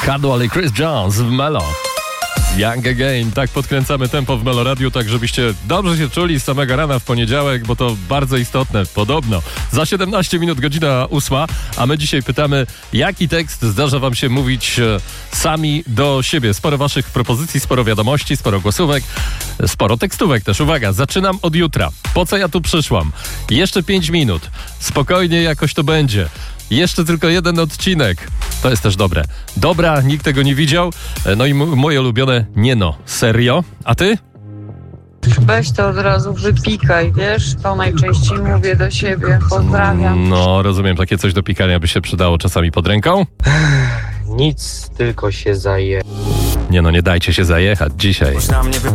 Cadwell i Chris Jones w Melo. Young Again. Tak podkręcamy tempo w Melo Radio, tak żebyście dobrze się czuli z samego rana w poniedziałek, bo to bardzo istotne, podobno. Za 17 minut, godzina 8, a my dzisiaj pytamy, jaki tekst zdarza wam się mówić sami do siebie. Sporo waszych propozycji, sporo wiadomości, sporo głosówek, sporo tekstówek też. Uwaga, zaczynam od jutra. Po co ja tu przyszłam? Jeszcze 5 minut. Spokojnie, jakoś to będzie. Jeszcze tylko jeden odcinek. To jest też dobre. Dobra, nikt tego nie widział. No i moje ulubione, nie no, serio. A ty? Weź to od razu wypikaj, wiesz? To najczęściej mówię do siebie. Pozdrawiam. No, rozumiem, takie coś do pikania by się przydało czasami pod ręką. Nic, tylko się zaje. Nie no, nie dajcie się zajechać dzisiaj.